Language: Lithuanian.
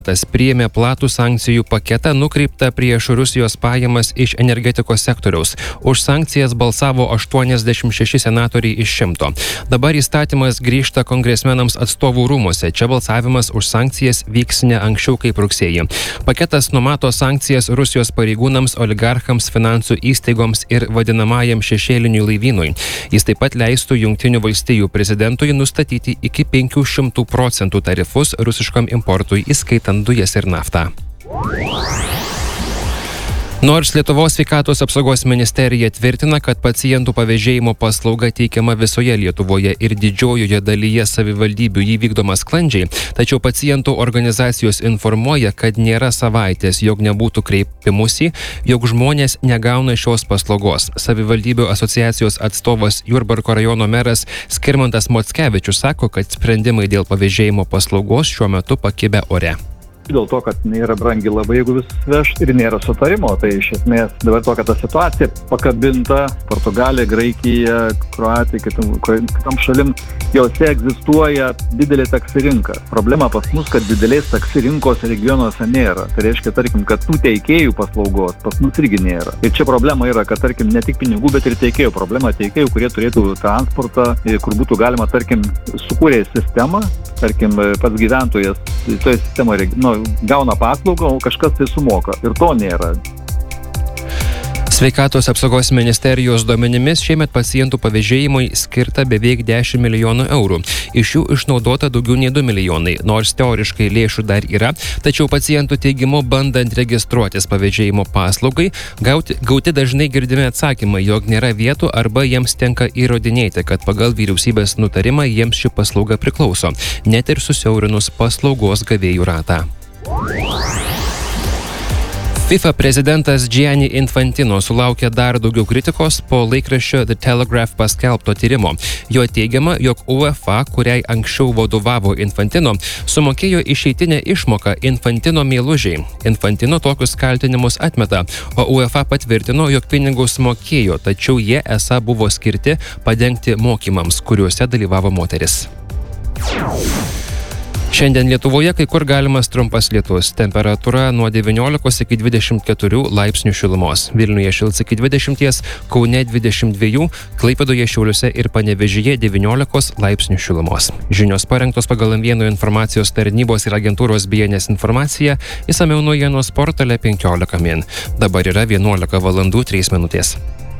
Tas priėmė platų sankcijų paketą nukreiptą prieš Rusijos pajamas iš energetikos sektoriaus. Už sankcijas balsavo 86 senatoriai iš 100. Dabar įstatymas grįžta kongresmenams atstovų rūmuose. Čia balsavimas už sankcijas vyks ne anksčiau kaip rugsėjį. Paketas numato sankcijas Rusijos pareigūnams, oligarchams, finansų įstaigoms ir vadinamajam šešėliniui laivynui. Jis taip pat leistų Jungtinių valstijų prezidentui nustatyti iki 500% tarifus rusiškam importui, įskaitant dujas ir naftą. Nors Lietuvos sveikatos apsaugos ministerija tvirtina, kad pacientų pavėžėjimo paslauga teikiama visoje Lietuvoje ir didžiojoje dalyje savivaldybių jį vykdoma sklandžiai, tačiau pacientų organizacijos informuoja, kad nėra savaitės, jog nebūtų kreipimusi, jog žmonės negauna šios paslaugos. Savivaldybių asociacijos atstovas Jurbarko rajono meras Skirmantas Mockevičius sako, kad sprendimai dėl pavėžėjimo paslaugos šiuo metu pakibę ore. Dėl to, kad nėra brangi labai, jeigu vis veš ir nėra sutarimo, tai iš esmės dabar tokia ta situacija pakabinta Portugalija, Graikija, Kroatija, kitam šalim, jose egzistuoja didelė taksi rinka. Problema pas mus, kad didelės taksi rinkos regionuose nėra. Tai reiškia, tarkim, kad tų teikėjų paslaugos pas mus irgi nėra. Ir čia problema yra, kad, tarkim, ne tik pinigų, bet ir teikėjų. Problema teikėjų, kurie turėtų transportą, kur būtų galima, tarkim, sukūrė sistemą, tarkim, pats gyventojas toje sistemoje gauna paslaugą, o kažkas tai sumoka. Ir to nėra. Sveikatos apsaugos ministerijos duomenimis šiemet pacientų pavėžėjimui skirta beveik 10 milijonų eurų. Iš jų išnaudota daugiau nei 2 milijonai, nors teoriškai lėšų dar yra, tačiau pacientų teigimu, bandant registruotis pavėžėjimo paslaugai, gauti dažnai girdimi atsakymai, jog nėra vietų arba jiems tenka įrodinėti, kad pagal vyriausybės nutarimą jiems ši paslauga priklauso, net ir susiaurinus paslaugos gavėjų ratą. FIFA prezidentas Gianni Infantino sulaukė dar daugiau kritikos po laikraščio The Telegraph paskelbto tyrimo. Jo teigiama, jog UEFA, kuriai anksčiau vadovavo Infantino, sumokėjo išeitinę išmoką Infantino meilužiai. Infantino tokius kaltinimus atmeta, o UEFA patvirtino, jog pinigus mokėjo, tačiau jie esą buvo skirti padengti mokymams, kuriuose dalyvavo moteris. Šiandien Lietuvoje kai kur galimas trumpas lietus. Temperatūra nuo 19 iki 24 laipsnių šilumos. Vilniuje šils iki 20, Kaune 22, Klaipėdoje, Šiauliuose ir Panevėžyje 19 laipsnių šilumos. Žinios parengtos pagal M1 informacijos tarnybos ir agentūros BNS informaciją, išsamiau naujienos portale 15 min. Dabar yra 11 valandų 3 minutės.